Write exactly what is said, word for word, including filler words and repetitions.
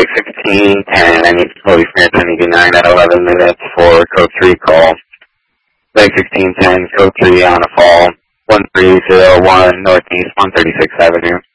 six sixteen ten, I need Police Smith, I need nine at eleven minutes for code three call. six sixteen ten, code three on a fall, one three zero one Northeast one thirty-sixth Avenue.